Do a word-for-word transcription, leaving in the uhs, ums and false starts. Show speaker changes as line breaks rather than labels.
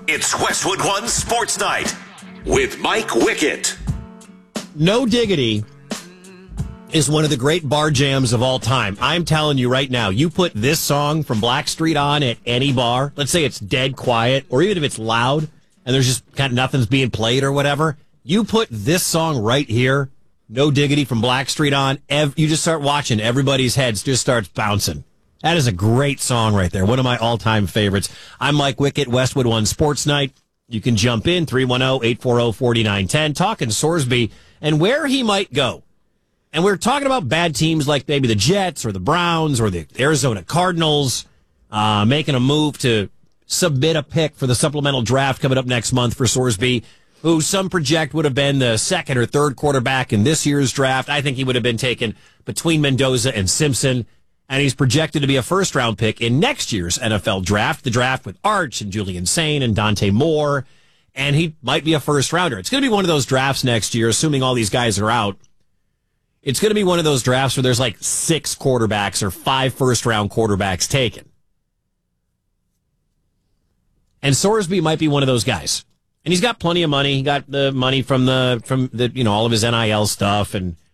It's Westwood One Sports Night with Mike Wickett.
No Diggity is one of the great bar jams of all time. I'm telling you right now, you put this song from Blackstreet on at any bar, let's say it's dead quiet, or even if it's loud and there's just kind of nothing's being played or whatever, you put this song right here, No Diggity from Blackstreet on, ev- you just start watching, everybody's heads just starts bouncing. That is a great song right there. One of my all-time favorites. I'm Mike Wickett, Westwood One Sports Night. You can jump in, three one zero, eight four zero, four nine one zero, talking Sorsby and where he might go. And we're talking about bad teams like maybe the Jets or the Browns or the Arizona Cardinals uh, making a move to submit a pick for the supplemental draft coming up next month for Sorsby, who some project would have been the second or third quarterback in this year's draft. I think he would have been taken between Mendoza and Simpson. And he's projected to be a first-round pick in next year's N F L draft, the draft with Arch and Julian Sain and Dante Moore. And he might be a first-rounder. It's going to be one of those drafts next year, assuming all these guys are out. It's going to be one of those drafts where there's like six quarterbacks or five first-round quarterbacks taken. And Sorsby might be one of those guys. And he's got plenty of money. He got the money from the, from the, you know, all of his N I L stuff and